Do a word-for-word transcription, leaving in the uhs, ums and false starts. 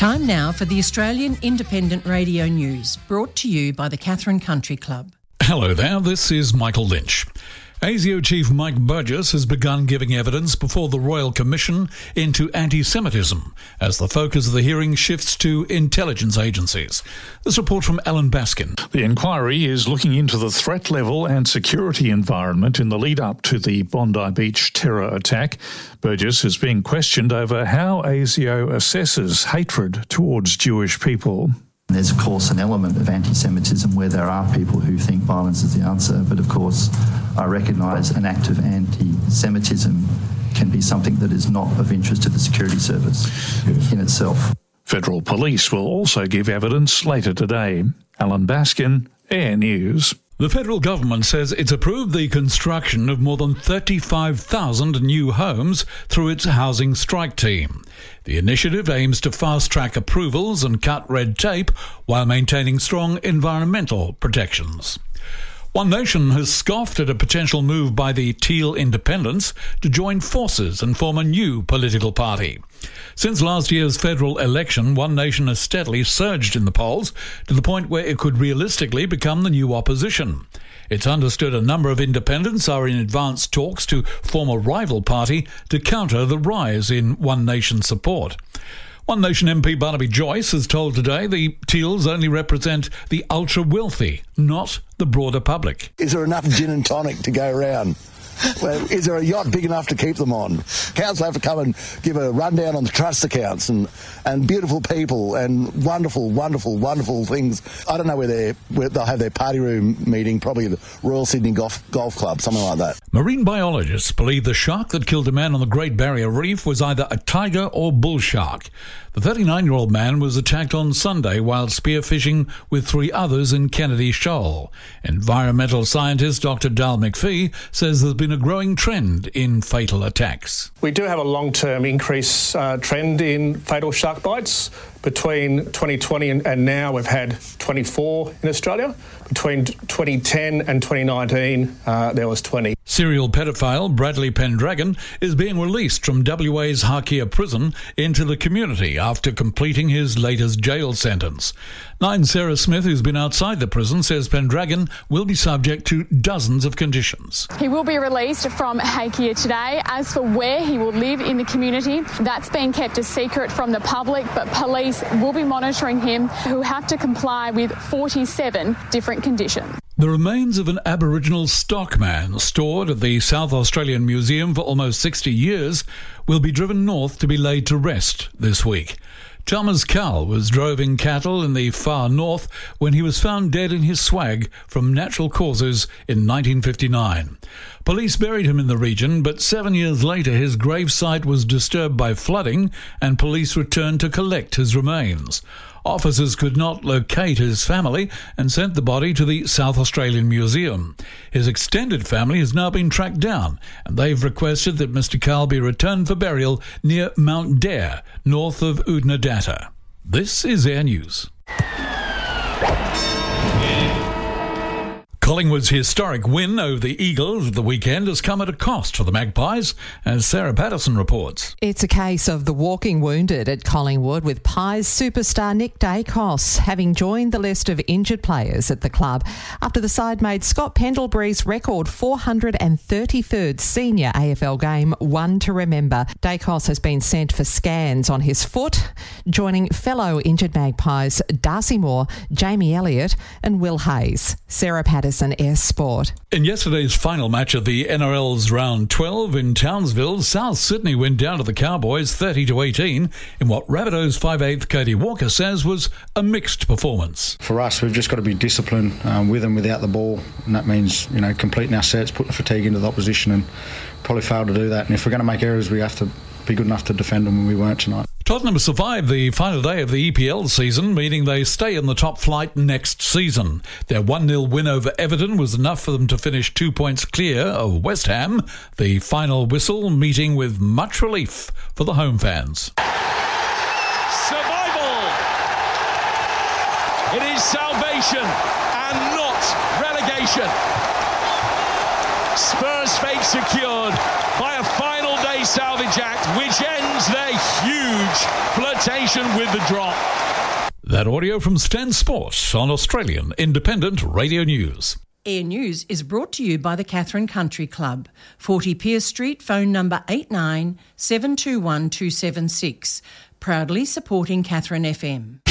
Time now for the Australian Independent Radio News, brought to you by the Katherine Country Club. Hello there, this is Michael Lynch. A S I O Chief Mike Burgess has begun giving evidence before the Royal Commission into anti-Semitism as the focus of the hearing shifts to intelligence agencies. This report from Alan Baskin. The inquiry is looking into the threat level and security environment in the lead-up to the Bondi Beach terror attack. Burgess is being questioned over how A S I O assesses hatred towards Jewish people. There's, of course, an element of anti-Semitism where there are people who think violence is the answer, but, of course, I recognise an act of anti-Semitism can be something that is not of interest to the security service in itself. Federal Police will also give evidence later today. Alan Baskin, Air News. The federal government says it's approved the construction of more than thirty-five thousand new homes through its housing strike team. The initiative aims to fast-track approvals and cut red tape while maintaining strong environmental protections. One Nation has scoffed at a potential move by the Teal Independents to join forces and form a new political party. Since last year's federal election, One Nation has steadily surged in the polls to the point where it could realistically become the new opposition. It's understood a number of independents are in advanced talks to form a rival party to counter the rise in One Nation support. One Nation M P Barnaby Joyce has told Today the Teals only represent the ultra-wealthy, not the broader public. Is there enough gin and tonic to go around? Well, is there a yacht big enough to keep them on? Council have to come and give a rundown on the trust accounts and, and beautiful people and wonderful, wonderful, wonderful things. I don't know where, they're, where they'll have their party room meeting, probably the Royal Sydney Golf, Golf Club, something like that. Marine biologists believe the shark that killed a man on the Great Barrier Reef was either a tiger or bull shark. The thirty-nine-year-old man was attacked on Sunday while spearfishing with three others in Kennedy Shoal. Environmental scientist Doctor Dal McPhee says there's been a growing trend in fatal attacks. We do have a long-term increase uh, trend in fatal shark bites. Between twenty twenty and, and now, we've had twenty-four in Australia. Between twenty ten and twenty nineteen, uh, there was twenty. Serial pedophile Bradley Pendragon is being released from W A's Harkia prison into the community after completing his latest jail sentence. Nine Sarah Smith, who's been outside the prison, says Pendragon will be subject to dozens of conditions. He will be released from Harkia today. As for where he will live in the community, that's been kept a secret from the public, but police will be monitoring him, who have to comply with forty-seven different conditions. The remains of an Aboriginal stockman stored at the South Australian Museum for almost sixty years will be driven north to be laid to rest this week. Chalmers Cowell was droving cattle in the far north when he was found dead in his swag from natural causes in nineteen fifty-nine. Police buried him in the region, but seven years later his gravesite was disturbed by flooding and police returned to collect his remains. Officers could not locate his family and sent the body to the South Australian Museum. His extended family has now been tracked down, and they've requested that Mister Cowell be returned for burial near Mount Dare, north of Oodnadatta. This is Air News. Collingwood's historic win over the Eagles at the weekend has come at a cost for the Magpies, as Sarah Patterson reports. It's a case of the walking wounded at Collingwood, with Pies superstar Nick Dacos having joined the list of injured players at the club after the side made Scott Pendlebury's record four hundred thirty-third senior A F L game one to remember. Dacos has been sent for scans on his foot, joining fellow injured Magpies Darcy Moore, Jamie Elliott and Will Hayes. Sarah Patterson, Air Sport. In yesterday's final match of the N R L's round twelve in Townsville, South Sydney went down to the Cowboys thirty to eighteen in what Rabbitohs five eighth Cody Walker says was a mixed performance. For us, we've just got to be disciplined um, with and without the ball, and that means, you know, completing our sets, putting the fatigue into the opposition, and probably failed to do that. And if we're going to make errors, we have to be good enough to defend them, and we weren't tonight. Tottenham survived the final day of the E P L season, meaning they stay in the top flight next season. Their one nil win over Everton was enough for them to finish two points clear of West Ham, the final whistle meeting with much relief for the home fans. Survival! It is salvation and not relegation. Spurs' fate secured by a final day salvage act which ends their huge flirtation reputation with the drop. That audio from Stan Sports on Australian Independent Radio News. Air News is brought to you by the Catherine Country Club, forty Pearce Street, phone number eight nine seven two one two seven six. Proudly supporting Catherine F M.